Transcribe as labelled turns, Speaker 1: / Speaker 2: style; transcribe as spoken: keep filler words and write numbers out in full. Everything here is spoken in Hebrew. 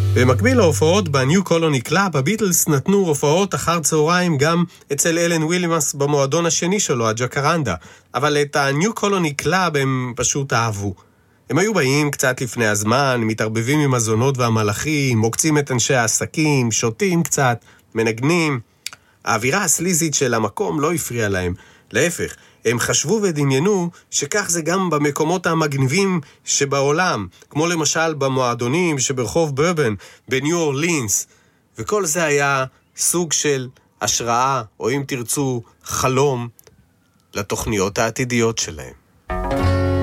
Speaker 1: במקביל להופעות בניו קולוני קלאב, הביטלס נתנו הופעות אחר צהריים גם אצל אלן וויליאמס במועדון השני שלו, הג'קרנדה. אבל את הניו קולוני קלאב הם פשוט אהבו. הם היו באים קצת לפני הזמן, מתערבבים עם הזונות והמלאכים, מוקצים את אנשי העסקים, שותים קצת, מנגנים. האווירה הסליזית של המקום לא הפריעה להם. להפך, הם חשבו ודמיינו שכך זה גם במקומות המגניבים שבעולם, כמו למשל במועדונים שברחוב ברבן, בניו אורלינס. וכל זה היה סוג של השראה, או אם תרצו, חלום, לתוכניות העתידיות שלהם.